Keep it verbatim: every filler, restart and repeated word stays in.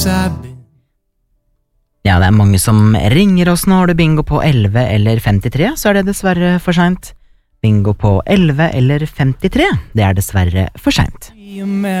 Ja, det er mange som ringer oss nå. Har du bingo på elleve eller femtitre, så er det dessverre for sent. Bingo på elleve eller femtitre, det er dessverre for sent.